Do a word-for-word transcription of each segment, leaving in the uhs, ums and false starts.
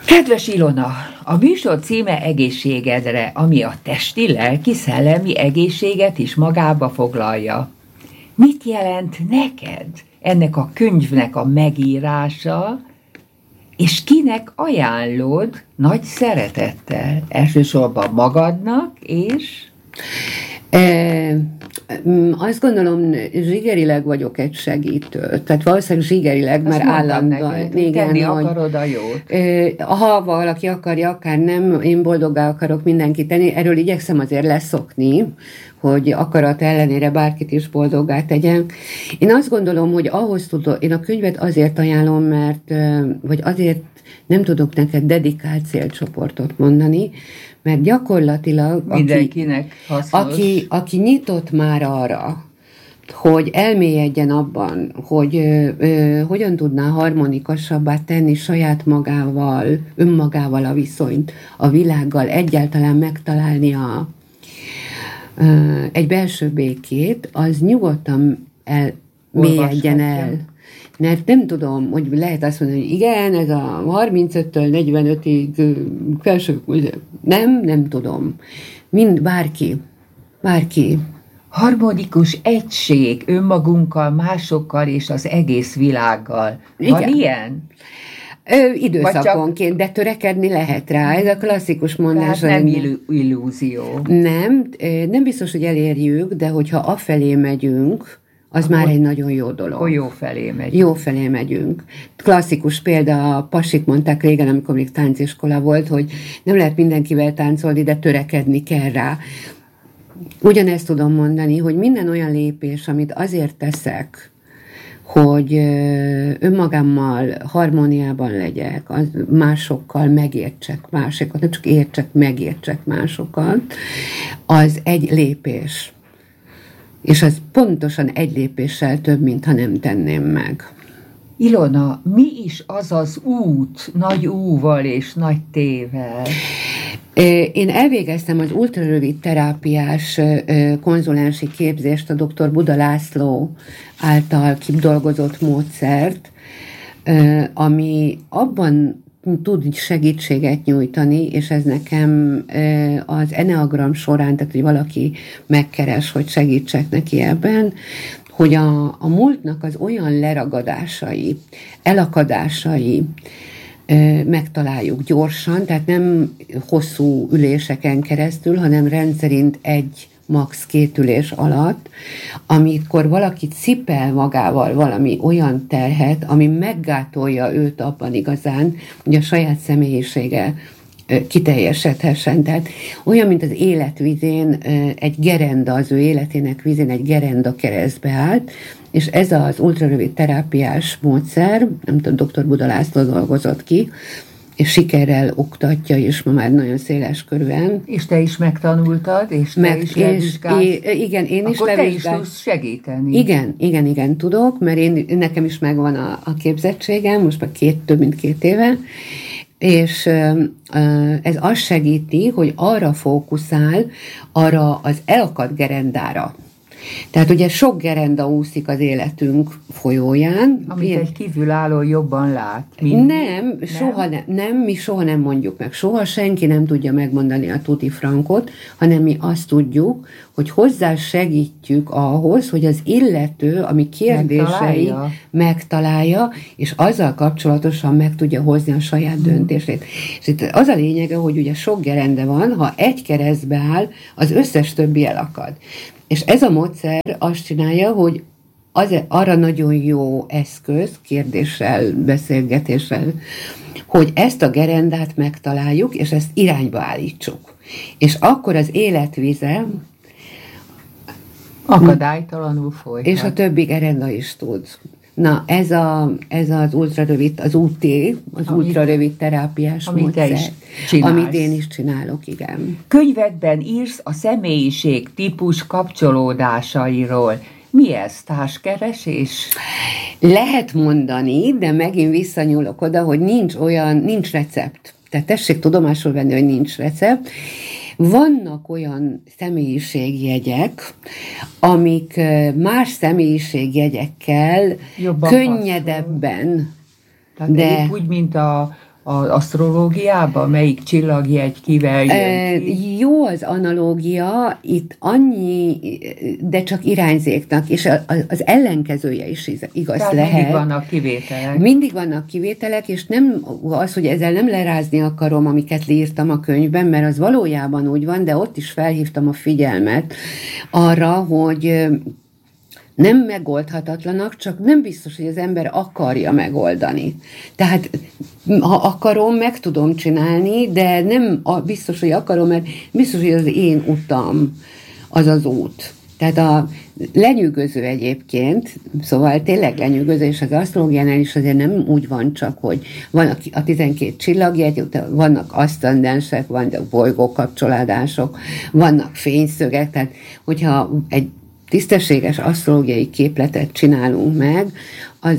Kedves Ilona, a műsor címe Egészségedre, ami a testi, lelki, szellemi egészséget is magába foglalja. Mit jelent neked ennek a könyvnek a megírása, és kinek ajánlod nagy szeretettel? Elsősorban magadnak, és... E, azt gondolom, zsigerileg vagyok egy segítő. Tehát valószínűleg zsigerileg, mert állandóan... Tenni akarod a jót. E, ha valaki akarja, akár nem, én boldoggá akarok mindenkit tenni. Erről igyekszem azért leszokni, hogy akarat ellenére bárkit is boldoggá tegyen. Én azt gondolom, hogy ahhoz tudom, én a könyvet azért ajánlom, mert, vagy azért nem tudok neked dedikált célcsoportot mondani, mert gyakorlatilag mindenkinek hasznos. Aki, aki nyitott már arra, hogy elmélyedjen abban, hogy ö, ö, hogyan tudná harmonikusabbá tenni saját magával, önmagával a viszonyt, a világgal, egyáltalán megtalálni a, ö, egy belső békét, az nyugodtan elmélyedjen el. Mert nem tudom, hogy lehet azt mondani, hogy igen, ez a harmincöttől negyvenötig felső, nem, nem tudom. Mind, bárki, bárki. Harmonikus egység önmagunkkal, másokkal és az egész világgal. Van igen. Ilyen? Ö, időszakonként, de törekedni lehet rá. Ez a klasszikus mondás. Tehát nem illú- illúzió. Nem, nem biztos, hogy elérjük, de hogyha afelé megyünk, az akkor már egy nagyon jó dolog. Akkor jó felé megyünk. Jó felé megyünk. Klasszikus példa, a pasik mondták régen, amikor még tánciskola volt, hogy nem lehet mindenkivel táncolni, de törekedni kell rá. Ugyanezt tudom mondani, hogy minden olyan lépés, amit azért teszek, hogy önmagammal harmóniában legyek, az másokkal megértsek másokat, nem csak értsek, megértsek másokat, az egy lépés. És az pontosan egy lépéssel több, mintha nem tenném meg. Ilona, mi is az az út, nagy úval és nagy tével? Én elvégeztem az ultrarövid terápiás konzulensi képzést a doktor Buda László által kidolgozott módszert, ami abban tud segítséget nyújtani, és ez nekem az Enneagram során, tehát hogy valaki megkeres, hogy segítsek neki ebben, hogy a, a múltnak az olyan leragadásai, elakadásai megtaláljuk gyorsan, tehát nem hosszú üléseken keresztül, hanem rendszerint egy max. Két ülés alatt, amikor valaki cipel magával valami olyan terhet, ami meggátolja őt abban igazán, hogy a saját személyisége kiteljesedhessen. Tehát olyan, mint az életvizén egy gerenda, az ő életének vízén egy gerenda keresztbe állt, és ez az ultrarövid terápiás módszer, nem tudom, doktor Buda László dolgozott ki, és sikerrel oktatja, és ma már nagyon széles körülön. És te is megtanultad, és te Meg, is levizsgálsz. Igen, én is Akkor levizsgálsz. te is tudsz segíteni. Igen, igen, igen, tudok, mert én, nekem is megvan a, a képzettségem, most már két, több mint két éve, és ez azt segíti, hogy arra fókuszál, arra az elakadt gerendára. Tehát ugye sok gerenda úszik az életünk folyóján. Amit ilyen... egy kívülálló jobban lát. Mind... Nem, nem, soha nem, nem, mi soha nem mondjuk meg. Soha senki nem tudja megmondani a tuti frankot, hanem mi azt tudjuk, hogy hozzá segítjük ahhoz, hogy az illető, ami kérdései megtalálja, megtalálja és azzal kapcsolatosan meg tudja hozni a saját hmm. döntését. És itt az a lényege, hogy ugye sok gerenda van, ha egy keresztbe áll, az összes többi elakad. És ez a módszer azt csinálja, hogy az, arra nagyon jó eszköz, kérdéssel, beszélgetéssel, hogy ezt a gerendát megtaláljuk, és ezt irányba állítsuk. És akkor az életvize akadálytalanul folyhat. És a többi gerenda is tud. Na, ez, a, ez az ultrarövid, az ú té, az amit, ultrarövid terápiás amit módszer, is amit én is csinálok, igen. Könyvedben írsz a személyiség típus kapcsolódásairól. Mi ez? Társkeresés? Lehet mondani, de megint visszanyúlok oda, hogy nincs olyan, nincs recept. Tehát tessék tudomásul venni, hogy nincs recept. Vannak olyan személyiségjegyek, amik más személyiségjegyekkel jobban könnyedebben. Tehát de... úgy, mint a, az asztrológiában? Melyik csillagjegy kivel jön ki? Jó az analógia, itt annyi, de csak irányzéknak, és az ellenkezője is igaz Tehát lehet. mindig vannak kivételek. Mindig vannak kivételek, és nem az, hogy ezzel nem lerázni akarom, amiket írtam a könyvben, mert az valójában úgy van, de ott is felhívtam a figyelmet arra, hogy nem megoldhatatlanak, csak nem biztos, hogy az ember akarja megoldani. Tehát ha akarom, meg tudom csinálni, de nem biztos, hogy akarom, mert biztos, hogy az én utam az az út. Tehát a lenyűgöző egyébként, szóval tényleg lenyűgöző, és az asztrológiánál is azért nem úgy van csak, hogy van a tizenkét csillagjegy, vannak aszcendensek, vannak bolygókapcsolódások, vannak fényszögek, tehát hogyha egy tisztességes asztrológiai képletet csinálunk meg, az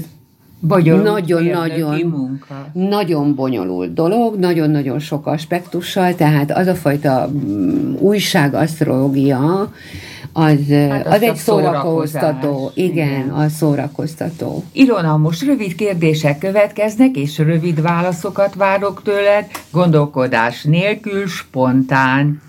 nagyon-nagyon nagyon bonyolult dolog, nagyon-nagyon sok aspektussal, tehát az a fajta újság asztrológia, az, hát az egy szórakoztató, igen, igen, az szórakoztató. Ilona, most rövid kérdések következnek, és rövid válaszokat várok tőled, gondolkodás nélkül, spontán.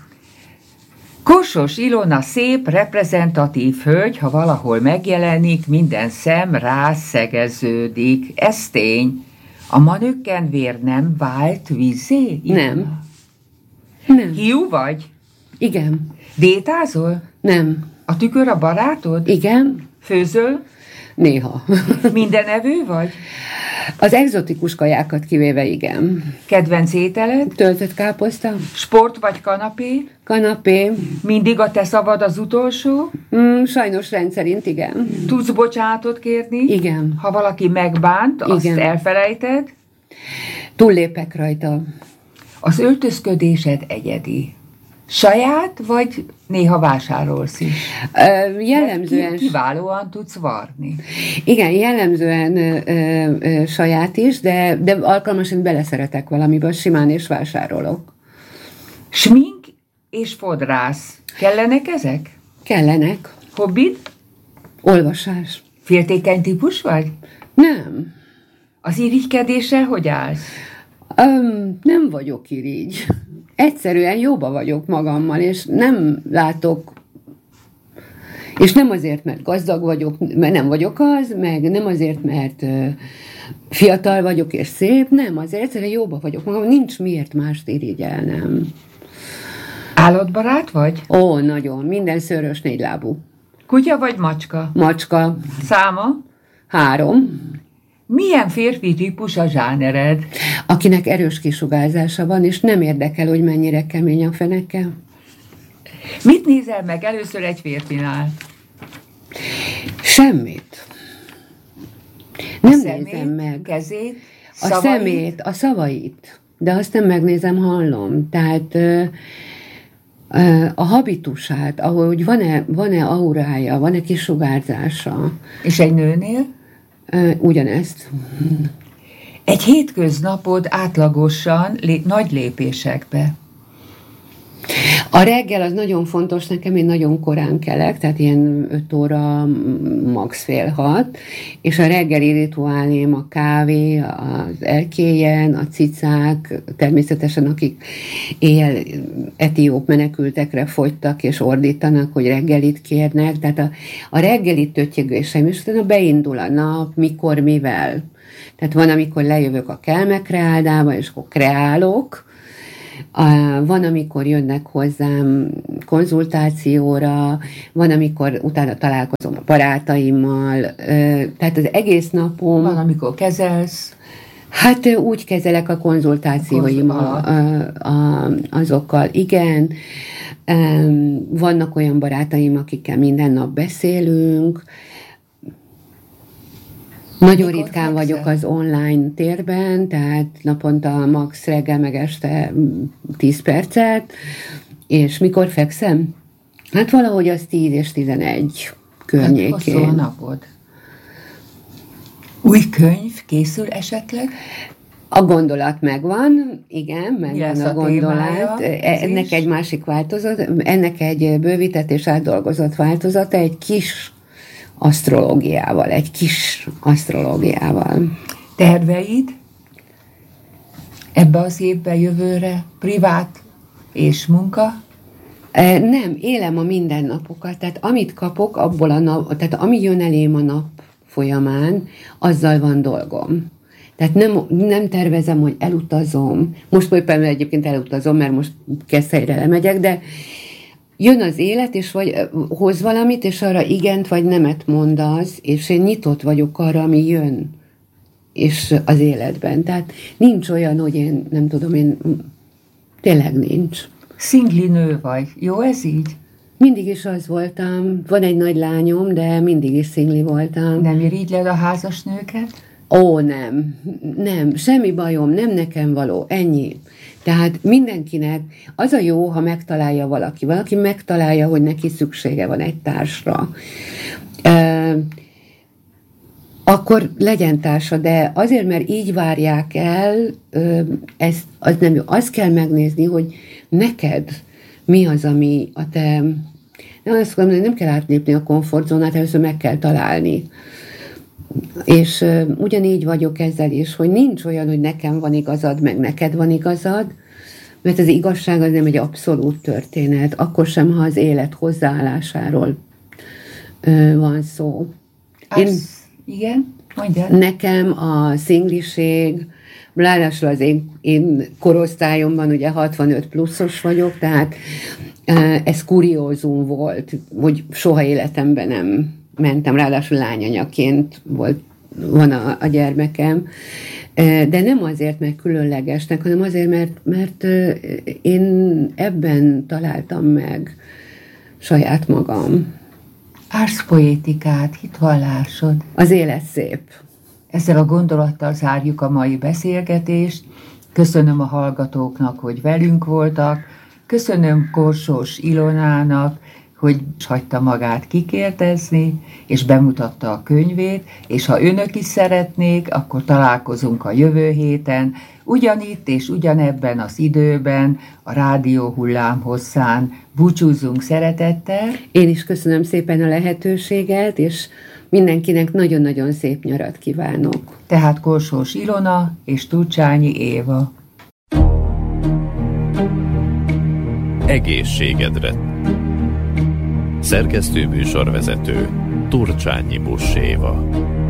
Kossos Ilona szép, reprezentatív hölgy, ha valahol megjelenik, minden szem rá szegeződik. Ez tény. A manökken vér nem vált vízzé? Nem. Nem. Hiú vagy? Igen. Détázol? Nem. A tükör a barátod? Igen. Főzöl? Néha. Minden evő vagy? Az egzotikus kajákat kivéve igen. Kedvenc ételed? Töltött káposzta. Sport vagy kanapé? Kanapé. Mindig a te szavad az utolsó? Mm, sajnos rendszerint igen. Tudsz bocsánatot kérni? Igen. Ha valaki megbánt, azt igen. elfelejted? Túllépek rajta. Az öltözködésed egyedi. Saját, vagy néha vásárolsz is? Ö, jellemzően... Kiválóan tudsz varni. Igen, jellemzően ö, ö, saját is, de, de alkalmasan beleszeretek valamiből, simán és vásárolok. Smink és fodrász. Kellenek ezek? Kellenek. Hobbid? Olvasás. Féltékeny típus vagy? Nem. Az irigykedéssel hogy állsz? Öm, nem vagyok irigy. Egyszerűen jóba vagyok magammal, és nem látok, és nem azért, mert gazdag vagyok, mert nem vagyok az, meg nem azért, mert fiatal vagyok és szép, nem, azért egyszerűen jóba vagyok magam, nincs miért mást irigyelnem. Állatbarát vagy? Ó, nagyon, minden szőrös négylábú. Kutya vagy macska? Macska. Száma? Három. Milyen férfi típus a zsánered? Akinek erős kisugárzása van, és nem érdekel, hogy mennyire kemény a feneke. Mit nézel meg először egy férfinál? Semmit. Nem a szemét, nézem meg. Kezét, a szemét, a szavait. De azt nem megnézem, hallom. Tehát a habitusát, ahogy van-e, van-e aurája, van-e kisugárzása. És egy nőnél? Ugyanezt. Egy hétköznapod átlagosan lé- nagy lépésekbe. A reggel az nagyon fontos nekem, én nagyon korán kelek, tehát ilyen öt óra, max fél hat, és a reggeli rituálém a kávé, az erkélyen, a cicák, természetesen akik éjjel etióp menekültekre fogytak és ordítanak, hogy reggelit kérnek, tehát a, a reggelit tötyögésem, és utána beindul a nap, mikor, mivel. Tehát van, amikor lejövök a kelmekreáldába, és akkor kreálok. Van, amikor jönnek hozzám konzultációra, van, amikor utána találkozom a barátaimmal, tehát az egész napom... Van, amikor kezelsz. Hát úgy kezelek a konzultációimmal azokkal, igen. Vannak olyan barátaim, akikkel minden nap beszélünk. Nagyon mikor ritkán fekszel? Vagyok az online térben, tehát naponta max reggel meg este tíz percet, és mikor fekszem? Hát valahogy az tíz és tizenegy környékén. Hát hosszú a napod. Új könyv készül esetleg? A gondolat megvan, igen, megvan a, a gondolat. Ennek is? Egy másik változat, ennek egy bővített és átdolgozott változata, egy kis asztrológiával, egy kis asztrológiával. Terveid? Ebbe az évben, jövőre privát és munka? E, nem, élem a mindennapokat, tehát amit kapok, abból a nap, tehát ami jön elém a nap folyamán, azzal van dolgom. Tehát nem, nem tervezem, hogy elutazom. Most éppen egyébként elutazom, mert most Keszthelyre lemegyek, de jön az élet, és vagy hoz valamit, és arra igent vagy nemet mondasz, és én nyitott vagyok arra, ami jön és az életben. Tehát nincs olyan, hogy én nem tudom, én tényleg nincs. Szingli nő vagy. Jó ez így? Mindig is az voltam. Van egy nagy lányom, de mindig is szingli voltam. Nem irigyled a házas nőket? Ó, nem. Nem. Semmi bajom. Nem nekem való. Ennyi. Tehát mindenkinek az a jó, ha megtalálja valaki. Valaki megtalálja, hogy neki szüksége van egy társra. E, akkor legyen társa, de azért, mert így várják el, ezt, az nem jó. Azt kell megnézni, hogy neked mi az, ami a te... Nem azt mondom, hogy nem kell átlépni a komfortzónát, először meg kell találni. És uh, ugyanígy vagyok ezzel is, hogy nincs olyan, hogy nekem van igazad, meg neked van igazad, mert az igazság az nem egy abszolút történet, akkor sem, ha az élet hozzáállásáról uh, van szó. Én, az, igen, mondjad. Nekem a szingliség, ráadásul az én, én korosztályomban ugye hatvanöt pluszos vagyok, tehát ez kuriózum volt, hogy soha életemben nem mentem, ráadásul lányanyaként volt, van a, a gyermekem, de nem azért, mert különlegesnek, hanem azért, mert, mert én ebben találtam meg saját magam. Árszpoétikát, hitvallásod. Az élet szép. Ezzel a gondolattal zárjuk a mai beszélgetést. Köszönöm a hallgatóknak, hogy velünk voltak. Köszönöm Korsós Ilonának, hogy hagyta magát kikérdezni, és bemutatta a könyvét, és ha önök is szeretnék, akkor találkozunk a jövő héten, ugyanitt és ugyanebben az időben, a rádió hullám hosszán. Búcsúzzunk szeretettel. Én is köszönöm szépen a lehetőséget, és mindenkinek nagyon-nagyon szép nyarat kívánok. Tehát Korsós Ilona és Turcsányi Éva. Egészségedre. Szerkesztő műsorvezető Turcsányi Buss Éva.